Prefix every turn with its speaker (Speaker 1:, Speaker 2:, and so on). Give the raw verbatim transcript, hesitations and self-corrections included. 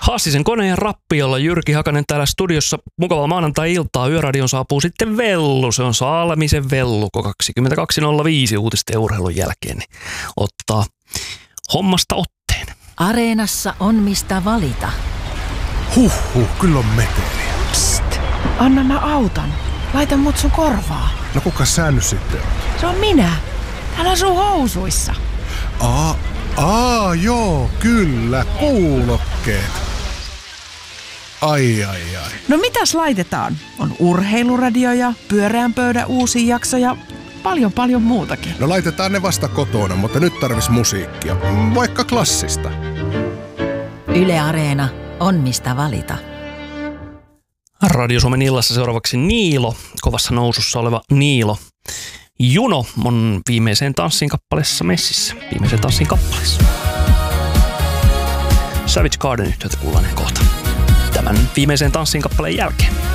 Speaker 1: Hassisen koneen rappiolla Jyrki Hakanen täällä studiossa. Mukavaa maanantai-iltaa. Yöradion saapuu sitten Vellu. Se on Salmisen Vellu, kun kaksikymmentäkaksi nolla viisi uutisten ja urheilun jälkeen niin ottaa hommasta otteen.
Speaker 2: Areenassa on mistä valita.
Speaker 3: Huhhuh, kyllä on meteliä.
Speaker 4: Psst, anna mä autan. Laita mut sun korvaa.
Speaker 3: No kuka sä nyt sitten on?
Speaker 4: Se on minä. Täällä on sun housuissa.
Speaker 3: Aa, aa joo, kyllä, kuulokkeet. Ai, ai, ai.
Speaker 4: No mitäs laitetaan? On urheiluradio ja pyöreän pöydän uusi jakso ja paljon paljon muutakin.
Speaker 3: No laitetaan ne vasta kotona, mutta nyt tarvis musiikkia. Vaikka klassista.
Speaker 2: Yle Areena on mistä valita.
Speaker 1: Radio Suomen illassa seuraavaksi Niilo, kovassa nousussa oleva Niilo. Juno on viimeiseen tanssin kappaleessa messissä. Viimeiseen tanssin kappaleessa. Savage Garden yhtiötä kuullaan kohta. Tämän viimeiseen tanssin kappaleen jälkeen.